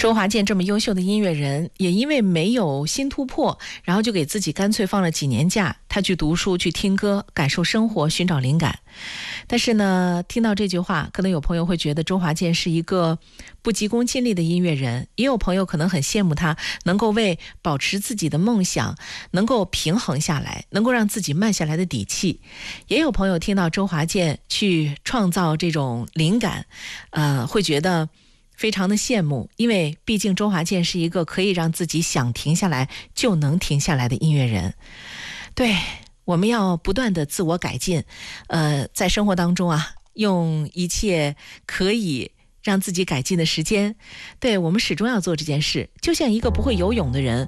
周华健这么优秀的音乐人，也因为没有新突破，然后就给自己干脆放了几年假，他去读书，去听歌，感受生活，寻找灵感。但是呢，听到这句话，可能有朋友会觉得周华健是一个不急功近利的音乐人，也有朋友可能很羡慕他能够为保持自己的梦想能够平衡下来，能够让自己慢下来的底气。也有朋友听到周华健去创造这种灵感，会觉得非常的羡慕，因为毕竟周华健是一个可以让自己想停下来就能停下来的音乐人。对，我们要不断的自我改进，在生活当中啊，用一切可以让自己改进的时间，对，我们始终要做这件事。就像一个不会游泳的人，